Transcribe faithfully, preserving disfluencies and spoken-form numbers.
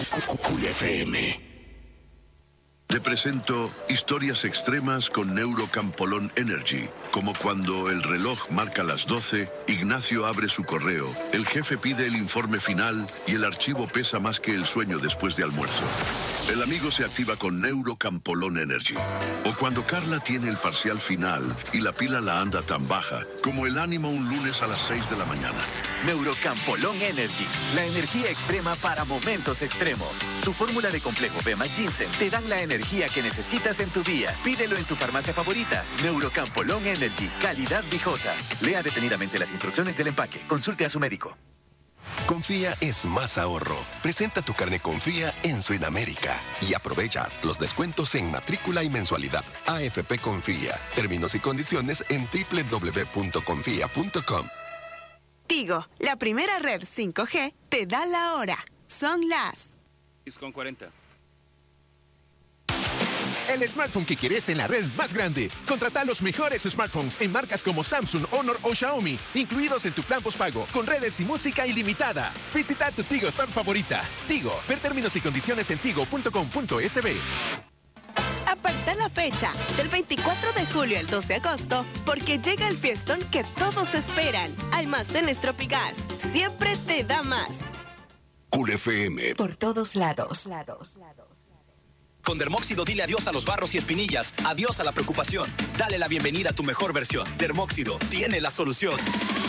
Cool F M. Te presento historias extremas con Neurocampolón Energy, como cuando el reloj marca las doce, Ignacio abre su correo, el jefe pide el informe final y el archivo pesa más que el sueño después de almuerzo. El amigo se activa con Neurocampolón Energy. O cuando Carla tiene el parcial final y la pila la anda tan baja como el ánimo un lunes a las seis de la mañana. Neurocampolón Energy, la energía extrema para momentos extremos. Su fórmula de complejo B más ginseng te dan la energía que necesitas en tu día. Pídelo en tu farmacia favorita. Neurocampolón Energy, calidad viejosa. Lea detenidamente las instrucciones del empaque. Consulte a su médico. Confía es más ahorro. Presenta tu carne Confía en Sudamérica y aprovecha los descuentos en matrícula y mensualidad. A F P Confía. Términos y condiciones en doble u doble u doble u punto confía punto com. Tigo, la primera red cinco G, te da la hora. Son las... con cuarenta. El smartphone que quieres en la red más grande. Contrata los mejores smartphones en marcas como Samsung, Honor o Xiaomi, incluidos en tu plan postpago, con redes y música ilimitada. Visita tu Tigo Store favorita. Tigo, ver términos y condiciones en tigo punto com punto es be. Aparta la fecha, del veinticuatro de julio al dos de agosto, porque llega el fiestón que todos esperan. Almacenes Tropigas, siempre te da más. Cool F M. Por todos lados. Con Dermóxido dile adiós a los barros y espinillas, adiós a la preocupación. Dale la bienvenida a tu mejor versión. Dermóxido tiene la solución.